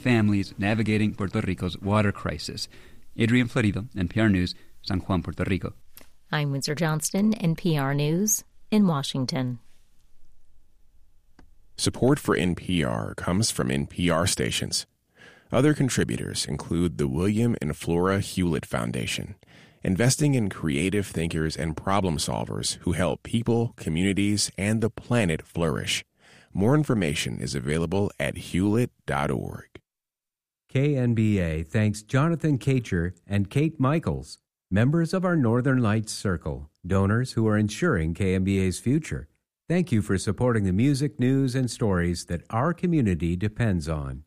families navigating Puerto Rico's water crisis. Adrian Florido, NPR News, San Juan, Puerto Rico. I'm Windsor Johnston, NPR News in Washington. Support for NPR comes from NPR stations. Other contributors include the William and Flora Hewlett Foundation, investing in creative thinkers and problem solvers who help people, communities, and the planet flourish. More information is available at hewlett.org. KNBA thanks Jonathan Kacher and Kate Michaels, members of our Northern Lights Circle, donors who are ensuring KNBA's future. Thank you for supporting the music, news, and stories that our community depends on.